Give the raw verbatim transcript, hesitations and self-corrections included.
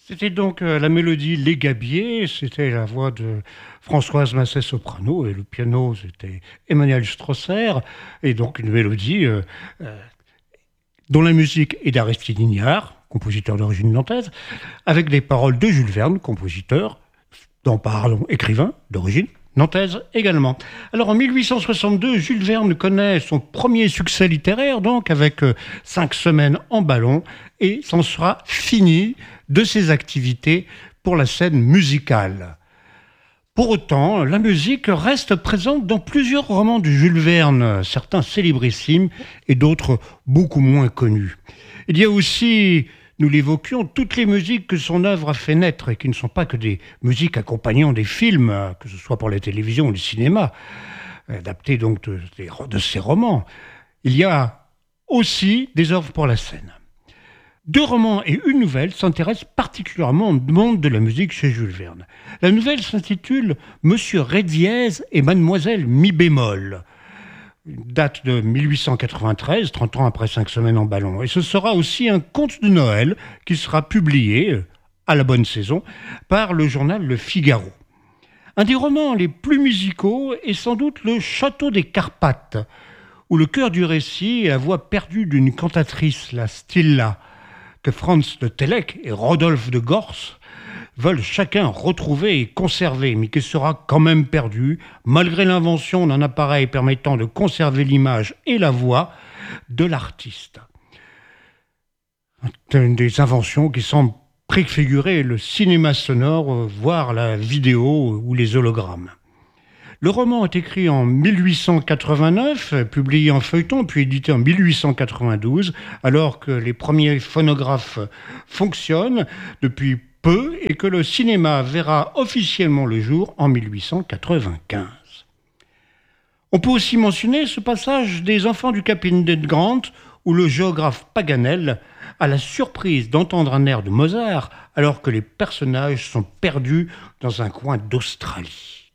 C'était donc euh, la mélodie Les Gabiers, c'était la voix de Françoise Massé-Soprano et le piano c'était Emmanuel Strosser et donc une mélodie euh, euh, dont la musique est d'Aristide Hignard, compositeur d'origine nantaise, avec des paroles de Jules Verne, compositeur, non pardon, écrivain d'origine nantaise également. Alors en mille huit cent soixante-deux, Jules Verne connaît son premier succès littéraire, donc avec euh, Cinq semaines en ballon, et c'en sera fini de ses activités pour la scène musicale. Pour autant, la musique reste présente dans plusieurs romans de Jules Verne, certains célébrissimes et d'autres beaucoup moins connus. Il y a aussi, nous l'évoquions, toutes les musiques que son œuvre a fait naître et qui ne sont pas que des musiques accompagnant des films, que ce soit pour la télévision ou le cinéma, adaptées donc de, de, de ses romans. Il y a aussi des œuvres pour la scène. Deux romans et une nouvelle s'intéressent particulièrement au monde de la musique chez Jules Verne. La nouvelle s'intitule Monsieur Ré dièse et Mademoiselle Mi bémol. Date de mille huit cent quatre-vingt-treize, trente ans après Cinq semaines en ballon. Et ce sera aussi un conte de Noël qui sera publié, à la bonne saison, par le journal Le Figaro. Un des romans les plus musicaux est sans doute Le Château des Carpates, où le cœur du récit est la voix perdue d'une cantatrice, la Stilla, que Franz de Télek et Rodolphe de Gorce veulent chacun retrouver et conserver, mais qui sera quand même perdu, malgré l'invention d'un appareil permettant de conserver l'image et la voix de l'artiste. Une des inventions qui semble préfigurer le cinéma sonore, voire la vidéo ou les hologrammes. Le roman est écrit en mille huit cent quatre-vingt-neuf, publié en feuilleton, puis édité en mille huit cent quatre-vingt-douze, alors que les premiers phonographes fonctionnent depuis peu et que le cinéma verra officiellement le jour en mille huit cent quatre-vingt-quinze. On peut aussi mentionner ce passage des Enfants du capitaine Grant, où le géographe Paganel a la surprise d'entendre un air de Mozart alors que les personnages sont perdus dans un coin d'Australie.